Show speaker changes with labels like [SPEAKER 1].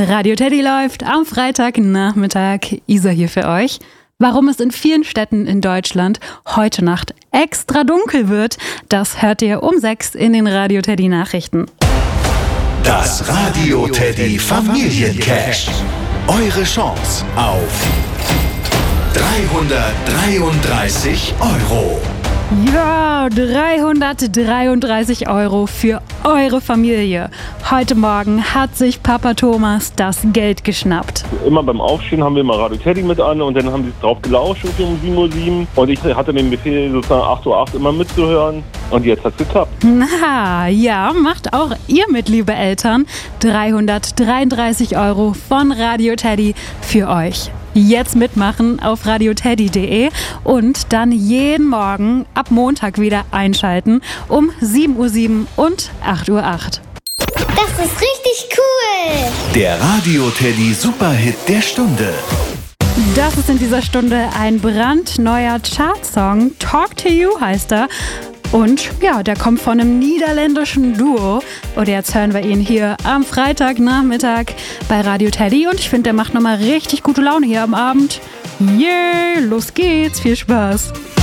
[SPEAKER 1] Radio Teddy läuft am Freitagnachmittag. Isa hier für euch. Warum es in vielen Städten in Deutschland heute Nacht extra dunkel wird, das hört ihr um 6 in den Radio Teddy Nachrichten.
[SPEAKER 2] Das Radio Teddy Familiencash. Eure Chance auf 333 €.
[SPEAKER 1] Ja, 333 € für eure Familie. Heute Morgen hat sich Papa Thomas das Geld geschnappt.
[SPEAKER 3] Immer beim Aufstehen haben wir immer Radio Teddy mit an und dann haben sie drauf gelauscht um 7:07 Uhr. Und ich hatte den Befehl, sozusagen 8:08 Uhr immer mitzuhören. Und jetzt hat's geklappt.
[SPEAKER 1] Na ja, macht auch ihr mit, liebe Eltern. 333 € von Radio Teddy für euch. Jetzt mitmachen auf radioteddy.de und dann jeden Morgen ab Montag wieder einschalten um 7:07 Uhr und 8:08 Uhr.
[SPEAKER 4] Das ist richtig cool!
[SPEAKER 2] Der Radio Teddy Superhit der Stunde.
[SPEAKER 1] Das ist in dieser Stunde ein brandneuer Chartsong. Talk to You heißt er. Und ja, der kommt von einem niederländischen Duo. Und jetzt hören wir ihn hier am Freitagnachmittag bei Radio Teddy. Und ich finde, der macht nochmal richtig gute Laune hier am Abend. Yeah, los geht's, viel Spaß.